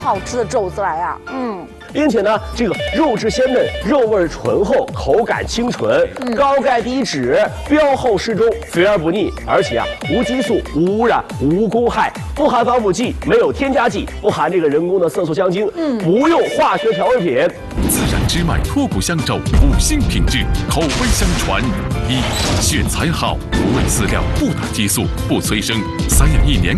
好吃的肘子来呀。 并且呢，这个肉质鲜嫩，肉味醇厚，口感清纯，高钙低脂，标厚适中，肥而不腻，而且啊无激素、无污染、无公害，不含防腐剂，没有添加剂，不含这个人工的色素香精，不用化学调味品。 自然之麦脱骨香肘，5星品质，口碑相传。1. 选材好，不喂饲料，不打激素，不催生，3养1年